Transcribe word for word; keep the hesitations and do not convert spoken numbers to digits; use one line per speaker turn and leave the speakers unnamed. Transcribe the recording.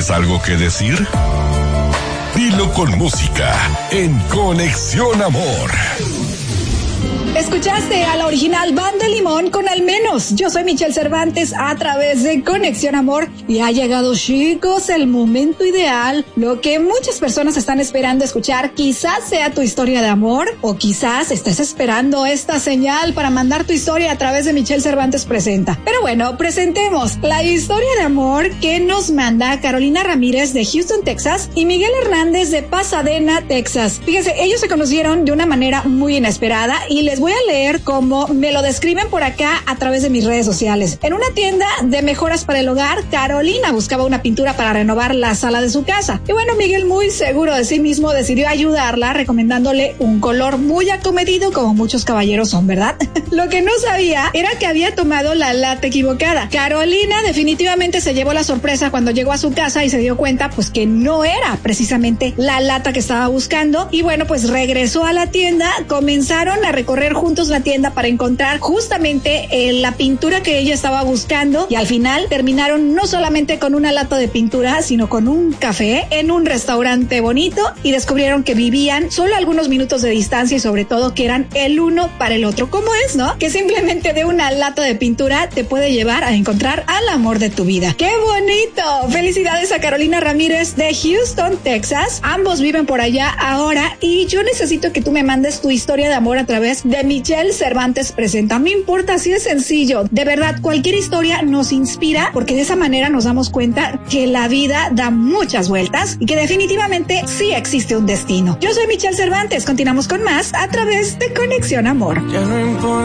¿Tienes algo que decir? Dilo con música en Conexión Amor.
Escuchaste a la original Banda Limón con Al Menos. Yo soy Michelle Cervantes a través de Conexión Amor y ha llegado, chicos, el momento ideal. Lo que muchas personas están esperando escuchar, quizás sea tu historia de amor o quizás estés esperando esta señal para mandar tu historia a través de Michelle Cervantes Presenta. Pero bueno, presentemos la historia de amor que nos manda Carolina Ramírez de Houston, Texas y Miguel Hernández de Pasadena, Texas. Fíjense, ellos se conocieron de una manera muy inesperada y les voy a leer cómo me lo describen por acá a través de mis redes sociales. En una tienda de mejoras para el hogar, Carolina buscaba una pintura para renovar la sala de su casa. Y bueno, Miguel, muy seguro de sí mismo, decidió ayudarla recomendándole un color muy acomedido, como muchos caballeros son, ¿verdad? Lo que no sabía era que había tomado la lata equivocada. Carolina definitivamente se llevó la sorpresa cuando llegó a su casa y se dio cuenta pues que no era precisamente la lata que estaba buscando. Y bueno, pues regresó a la tienda, comenzaron a recorrer juntos la tienda para encontrar justamente eh, la pintura que ella estaba buscando y al final terminaron no solamente con una lata de pintura, sino con un café en un restaurante bonito y descubrieron que vivían solo algunos minutos de distancia y sobre todo que eran el uno para el otro. ¿Cómo es, no? Que simplemente de una lata de pintura te puede llevar a encontrar al amor de tu vida. ¡Qué bonito! Felicidades a Carolina Ramírez de Houston, Texas. Ambos viven por allá ahora y yo necesito que tú me mandes tu historia de amor a través de Michelle Cervantes Presenta. No importa si es sencillo, de verdad, cualquier historia nos inspira porque de esa manera nos damos cuenta que la vida da muchas vueltas y que definitivamente sí existe un destino. Yo soy Michelle Cervantes, continuamos con más a través de Conexión Amor. Ya no importa.